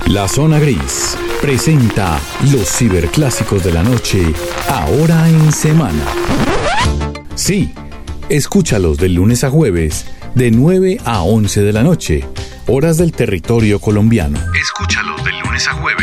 La Zona Gris presenta los ciberclásicos de la noche, ahora en semana. Sí, escúchalos de lunes a jueves, de 9 a 11 de la noche, horas del territorio colombiano. Escúchalos de lunes a jueves,